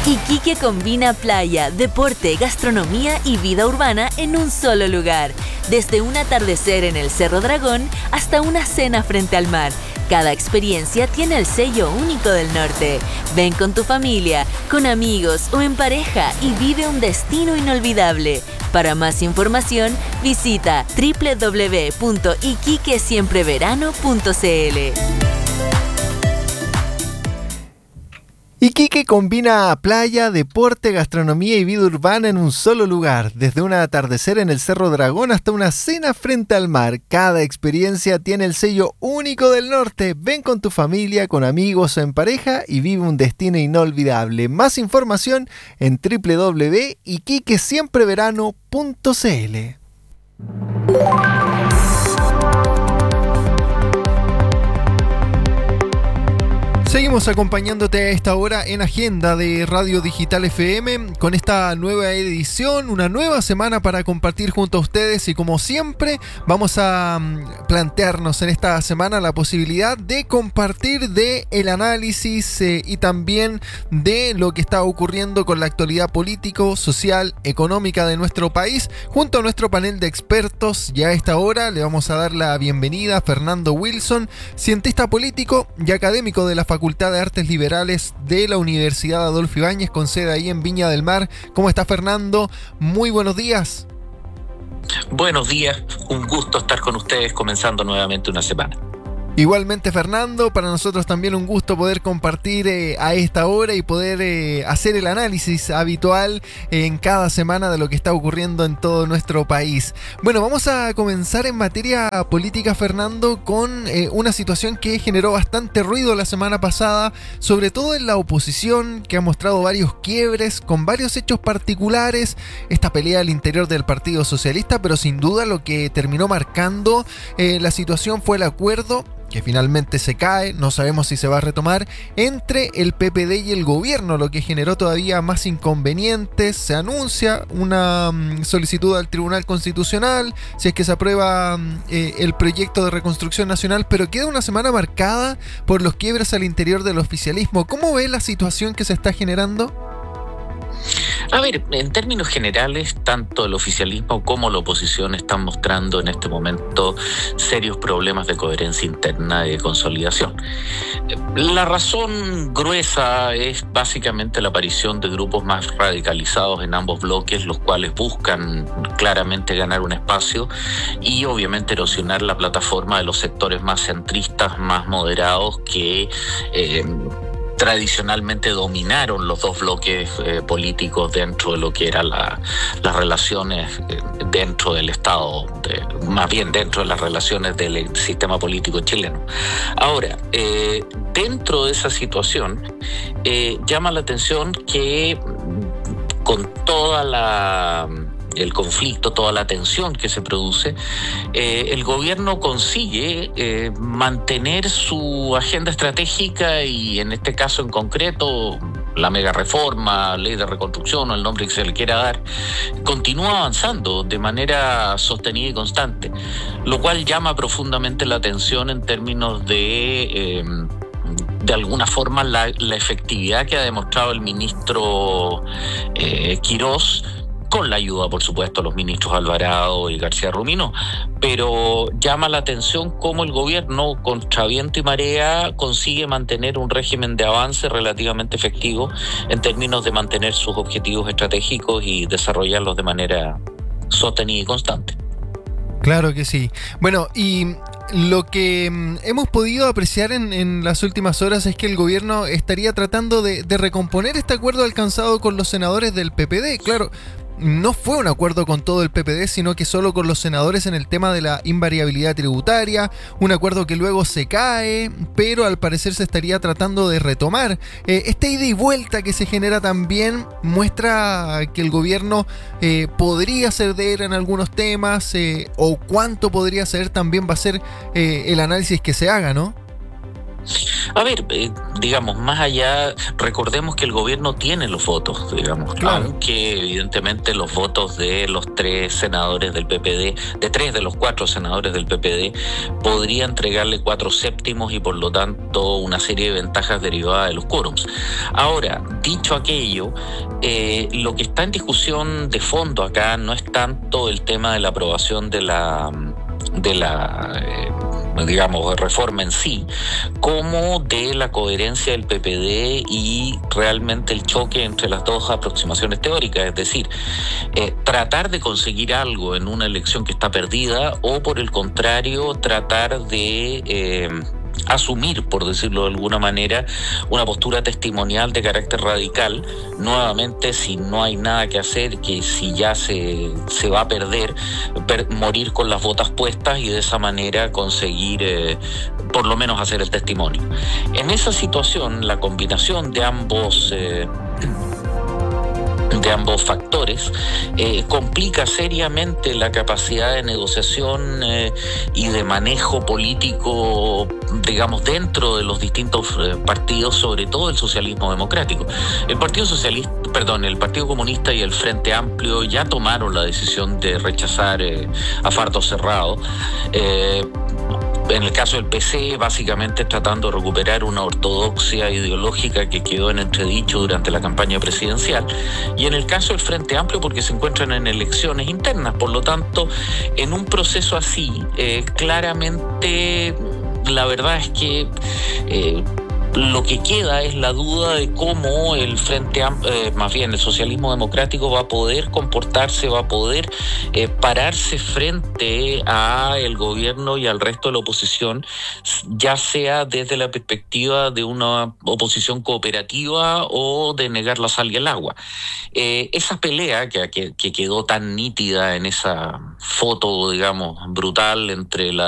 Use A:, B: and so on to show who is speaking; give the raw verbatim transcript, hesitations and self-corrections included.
A: Iquique combina playa, deporte, gastronomía y vida urbana en un solo lugar. Desde un atardecer en el Cerro Dragón hasta una cena frente al mar. Cada experiencia tiene el sello único del norte. Ven con tu familia, con amigos o en pareja y vive un destino inolvidable. Para más información, visita doble u doble u doble u punto iquique siempre verano punto c l.
B: Iquique combina playa, deporte, gastronomía y vida urbana en un solo lugar. Desde un atardecer en el Cerro Dragón hasta una cena frente al mar. Cada experiencia tiene el sello único del norte. Ven con tu familia, con amigos o en pareja y vive un destino inolvidable. Más información en doble u doble u doble u punto iquique siempre verano punto c l. Seguimos acompañándote a esta hora en Agenda de Radio Digital F M con esta nueva edición, una nueva semana para compartir junto a ustedes y como siempre vamos a plantearnos en esta semana la posibilidad de compartir de el análisis eh, y también de lo que está ocurriendo con la actualidad político, social, económica de nuestro país junto a nuestro panel de expertos. Ya a esta hora le vamos a dar la bienvenida a Fernando Wilson, cientista político y académico de la Facultad Facultad de Artes Liberales de la Universidad Adolfo Ibáñez, con sede ahí en Viña del Mar. ¿Cómo está, Fernando? Muy buenos días.
C: Buenos días, un gusto estar con ustedes comenzando nuevamente una semana.
B: Igualmente, Fernando, para nosotros también un gusto poder compartir eh, a esta hora y poder eh, hacer el análisis habitual eh, en cada semana de lo que está ocurriendo en todo nuestro país. Bueno, vamos a comenzar en materia política, Fernando, con eh, una situación que generó bastante ruido la semana pasada, sobre todo en la oposición, que ha mostrado varios quiebres con varios hechos particulares, esta pelea al interior del Partido Socialista, pero sin duda lo que terminó marcando eh, la situación fue el acuerdo que finalmente se cae, no sabemos si se va a retomar, entre el P P D y el gobierno, lo que generó todavía más inconvenientes. Se anuncia una um, solicitud al Tribunal Constitucional, si es que se aprueba um, eh, el proyecto de reconstrucción nacional, pero queda una semana marcada por los quiebres al interior del oficialismo. ¿Cómo ve la situación que se está generando?
C: A ver, en términos generales, tanto el oficialismo como la oposición están mostrando en este momento serios problemas de coherencia interna y de consolidación. La razón gruesa es básicamente la aparición de grupos más radicalizados en ambos bloques, los cuales buscan claramente ganar un espacio y obviamente erosionar la plataforma de los sectores más centristas, más moderados, que eh, tradicionalmente dominaron los dos bloques eh, políticos dentro de lo que eran la, las relaciones eh, dentro del Estado, de, más bien dentro de las relaciones del sistema político chileno. Ahora, eh, dentro de esa situación, eh, llama la atención que con toda la... el conflicto, toda la tensión que se produce, eh, el gobierno consigue eh, mantener su agenda estratégica y en este caso en concreto la mega reforma, ley de reconstrucción o el nombre que se le quiera dar, continúa avanzando de manera sostenida y constante, lo cual llama profundamente la atención en términos de... Eh, de alguna forma la, la efectividad que ha demostrado el ministro eh, Quirós, con la ayuda, por supuesto, de los ministros Alvarado y García Rumino, pero llama la atención cómo el gobierno, contra viento y marea, consigue mantener un régimen de avance relativamente efectivo en términos de mantener sus objetivos estratégicos y desarrollarlos de manera sostenida y constante.
B: Claro que sí. Bueno, y lo que mm, hemos podido apreciar en, en las últimas horas es que el gobierno estaría tratando de, de recomponer este acuerdo alcanzado con los senadores del P P D. Claro, no fue un acuerdo con todo el P P D, sino que solo con los senadores en el tema de la invariabilidad tributaria, un acuerdo que luego se cae, pero al parecer se estaría tratando de retomar. Eh, esta ida y vuelta que se genera también muestra que el gobierno eh, podría ceder en algunos temas, eh, o cuánto podría ceder también va a ser eh, el análisis que se haga, ¿no?
C: A ver, eh, digamos, más allá, recordemos que el gobierno tiene los votos, digamos, claro. Aunque evidentemente los votos de los tres senadores del P P D, de tres de los cuatro senadores del P P D, podría entregarle cuatro séptimos y por lo tanto una serie de ventajas derivadas de los quórums. Ahora, dicho aquello, eh, lo que está en discusión de fondo acá no es tanto el tema de la aprobación de la... de la eh, digamos, reforma en sí, como de la coherencia del P P D y realmente el choque entre las dos aproximaciones teóricas, es decir, eh, tratar de conseguir algo en una elección que está perdida o por el contrario tratar de eh, asumir, por decirlo de alguna manera, una postura testimonial de carácter radical, nuevamente si no hay nada que hacer, que si ya se, se va a perder, per, morir con las botas puestas y de esa manera conseguir eh, por lo menos hacer el testimonio. En esa situación, la combinación de ambos eh, de ambos factores eh, complica seriamente la capacidad de negociación eh, y de manejo político, digamos, dentro de los distintos eh, partidos, sobre todo el socialismo democrático. El Partido Socialista, perdón, el Partido Comunista y el Frente Amplio ya tomaron la decisión de rechazar eh, a Fardo Cerrado. Eh, En el caso del P C, básicamente tratando de recuperar una ortodoxia ideológica que quedó en entredicho durante la campaña presidencial. Y en el caso del Frente Amplio, porque se encuentran en elecciones internas. Por lo tanto, en un proceso así, eh, claramente, la verdad es que... Eh, Lo que queda es la duda de cómo el Frente Amplio, eh, más bien el socialismo democrático va a poder comportarse, va a poder eh, pararse frente a el gobierno y al resto de la oposición, ya sea desde la perspectiva de una oposición cooperativa o de negar la sal y el agua. Eh, esa pelea que, que, que quedó tan nítida en esa foto, digamos, brutal entre la